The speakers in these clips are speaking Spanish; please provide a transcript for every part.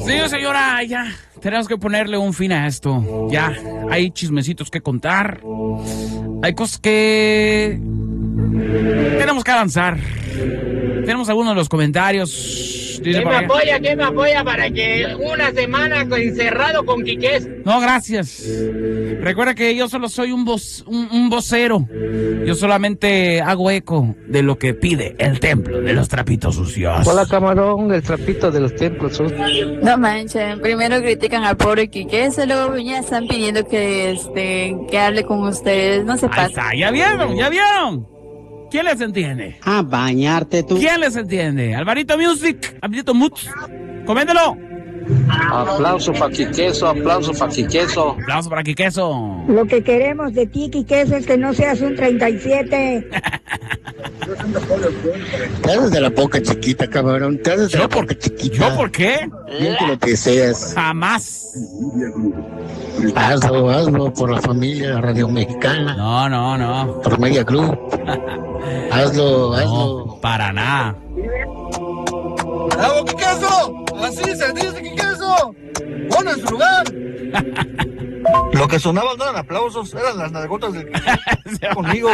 Señor, señora, ya tenemos que ponerle un fin a esto. Ya, hay chismecitos que contar. Hay cosas que tenemos que avanzar. Tenemos algunos de los comentarios. ¿Quién me apoya para que una semana encerrado con Quiqués? No, gracias. Recuerda que yo solo soy un vocero. Yo solamente hago eco de lo que pide el templo de los trapitos sucios. Hola, camarón, el trapito de los templos sucios. No manchen, primero critican al pobre Quiqués, luego ya están pidiendo que hable con ustedes. No se pasa. Ahí está, ya vieron. ¿Quién les entiende? A bañarte tú. ¿Quién les entiende? Alvarito Music, Alvarito Mutz, coméntelo. Aplauso para Quiqueso, aplauso para Quiqueso. Aplauso para Quiqueso. Lo que queremos de ti, Quiqueso, es que no seas un 37. Te haces de la boca chiquita, cabrón. Te haces de la boca chiquita. ¿Yo por qué? Miente lo que seas. Jamás. Hazlo por la familia Radio Mexicana. No. Por Media Group. Hazlo. No, para nada. ¡Bravo, Quiqueso! ¡Así se dice, Quiqueso! ¡Ponlo en su lugar! Lo que sonaban no eran aplausos, eran las nalgotas del conmigo.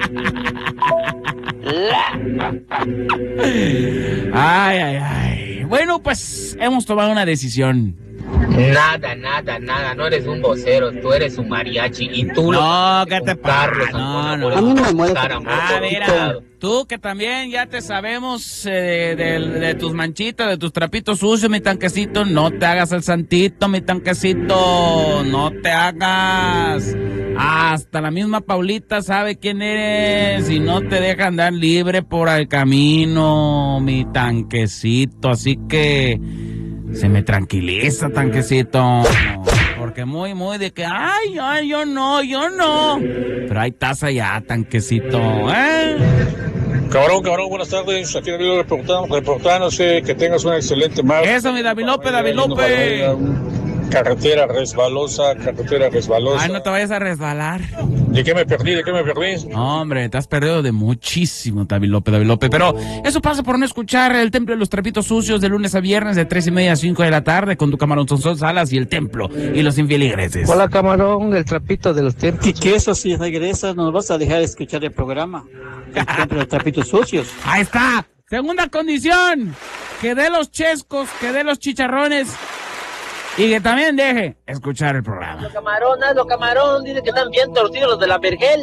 Ay. Bueno, pues hemos tomado una decisión. Nada, no eres un vocero, tú eres un mariachi y tú No, ¿qué te pasa? No. A mí no me molesta. Mira, tú que también ya te sabemos de tus manchitas, de tus trapitos sucios, mi tanquecito, no te hagas el santito, mi tanquecito, no te hagas. Hasta la misma Paulita sabe quién eres y no te deja andar libre por el camino, mi tanquecito, así que se me tranquiliza, tanquecito, porque muy de que, ay, yo no, pero hay taza ya, tanquecito, Cabrón, buenas tardes, aquí David reportándose, que tengas una excelente marcha. Eso, mi David López. Carretera resbalosa. Ay, no te vayas a resbalar. ¿De qué me perdí? No, hombre, te has perdido de muchísimo, David López. Pero eso pasa por no escuchar el Templo de los Trapitos Sucios de lunes a viernes de 3:30 a 5 de la tarde con tu camarón Sonson Salas y el Templo y los infeligreses. Hola, camarón, el trapito de los templos. Quiqueso, si regresas, nos vas a dejar escuchar el programa. El Templo de los Trapitos Sucios. Ahí está. Segunda condición, que dé los chescos, que dé los chicharrones y que también deje escuchar el programa. Los camarón, dice que están bien torcidos los de la Vergel.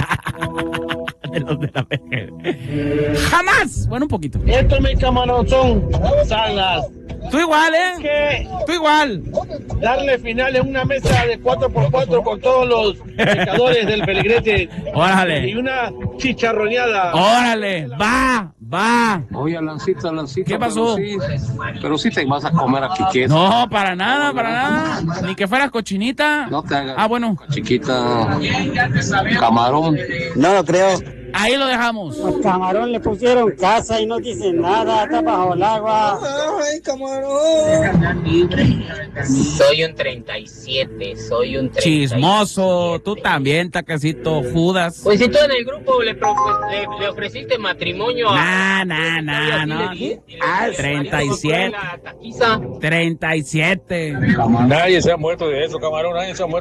Los de la Vergel. ¡Jamás! Bueno, un poquito. Estos mis camarón son salas. Tú igual, ¿Qué? Tú igual. Darle final en una mesa de 4x4 con todos los pecadores del Peligrete. Órale. Y una chicharroneada. Órale, va. Oye, Alancita. ¿Qué pasó? Pero sí te vas a comer a Quiqueso. No, para nada. Ni que fuera cochinita. No te hagas. Ah, bueno. Chiquita. Camarón. No lo creo. Ahí lo dejamos. Al camarón le pusieron casa y no dicen nada, está bajo el agua. ¡Ay, camarón! Soy un 37. Chismoso. Tú también, tacacito, Judas. Pues si tú en el grupo le ofreciste matrimonio a... No. 37. 37. Nadie se ha muerto de eso, camarón,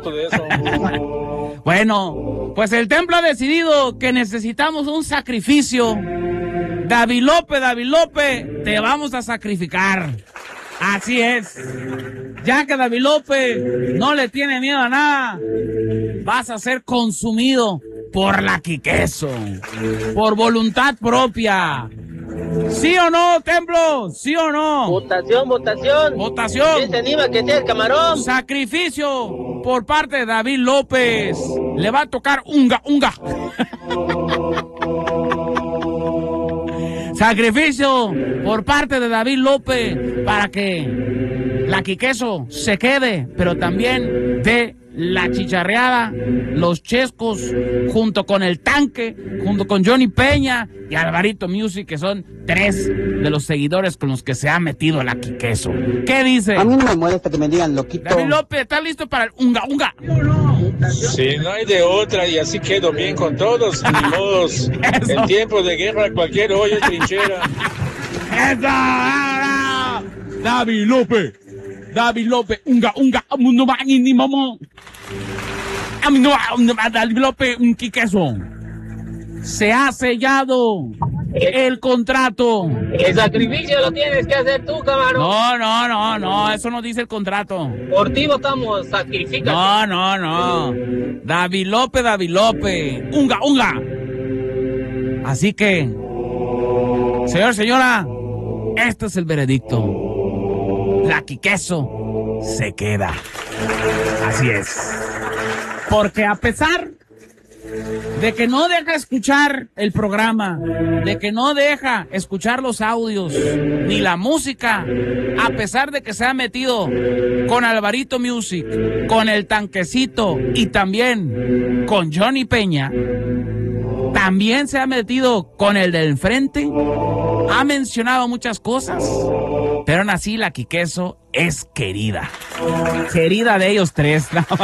Bueno, pues el templo ha decidido que necesitamos un sacrificio. David López, te vamos a sacrificar. Así es. Ya que David López no le tiene miedo a nada, vas a ser consumido por la Quiqueso, por voluntad propia. ¿Sí o no, templo? ¿Sí o no? Votación. ¿Quién se anima que sea el camarón? Sacrificio por parte de David López. Le va a tocar unga. Sacrificio por parte de David López para que la Quiqueso se quede, pero también de la chicharreada, los chescos, junto con el tanque, junto con Johnny Peña y Alvarito Music, que son 3 de los seguidores con los que se ha metido la Quiqueso. ¿Qué dice? A mí no me molesta que me digan loquito. David López, ¿está listo para el unga? Sí, no hay de otra y así quedo bien con todos, ni modos. En tiempos de guerra cualquier hoyo es trinchera. ¡Eso! David López. David López, ni momo. David López, Quiqueso. Se ha sellado el contrato. El sacrificio lo tienes que hacer tú, camarón. No, eso no dice el contrato. Por ti votamos, sacrifica. No. David López. Unga. Así que, señor, señora, este es el veredicto. La Quiqueso se queda. Así es. Porque a pesar de que no deja escuchar el programa, de que no deja escuchar los audios, ni la música, a pesar de que se ha metido con Alvarito Music, con El Tanquecito y también con Johnny Peña, también se ha metido con el del frente, ha mencionado muchas cosas, pero aún así la Quiqueso es querida de ellos tres.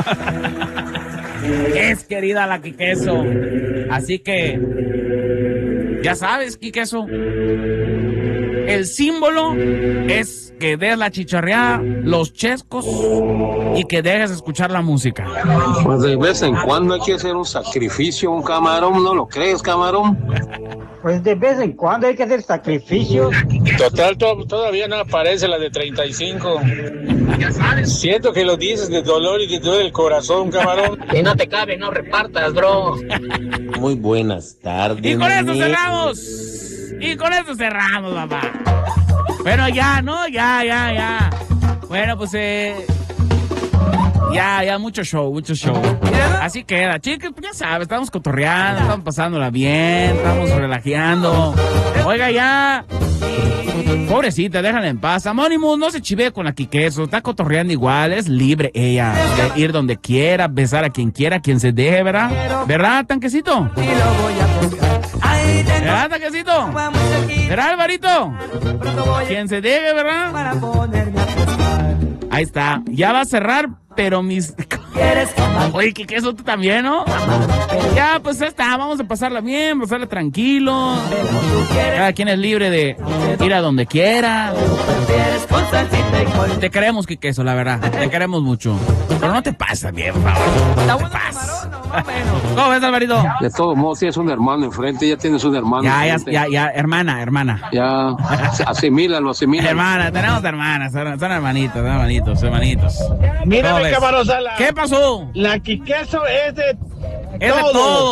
Es querida la Quiqueso. Así que, ya sabes, Quiqueso, el símbolo es que des la chicharreada, los chescos y que dejes escuchar la música. Pues de vez en cuando hay que hacer un sacrificio, un camarón, ¿no lo crees, camarón? Pues de vez en cuando hay que hacer sacrificios. Total, todavía no aparece la de 35. Ya sabes. Siento que lo dices de dolor y que te duele el corazón, camarón. Si no te cabe, no repartas, bro. Muy buenas tardes. Y con esto cerramos. Papá. Bueno, ya, ¿no? Ya. Bueno, pues ya, mucho show. Así queda, chicos, pues ya sabes, estamos cotorreando, estamos pasándola bien, estamos relajeando. Oiga, ya. Pobrecita, déjala en paz. Amónimo, no se chive con la Quiqueso, está cotorreando igual, es libre ella de ir donde quiera, besar a quien quiera, quien se deje, ¿verdad? ¿Verdad, Tanquecito? ¿Verdad, Tanquecito? ¿Verdad, Alvarito? Quien se deje, ¿verdad? Ahí está, ya va a cerrar, pero mis... Oye, Quiqueso, tú también, ¿no? Ya, pues ya está, vamos a pasarla bien, pasarla tranquilo. Cada quien es libre de ir a donde quiera. Te queremos, Quiqueso, la verdad, te queremos mucho. Pero no te pases bien, por favor. No te pases. ¿Cómo ves, Alvarito? De todos modos, tienes un hermano enfrente, ya tienes un hermano enfrente. Ya, hermana. Ya, asimílalo. Hermana, tenemos hermanas, son hermanitos. Mírame, camarón Sala. ¿Qué pasó? La Quiqueso es de Es de todo.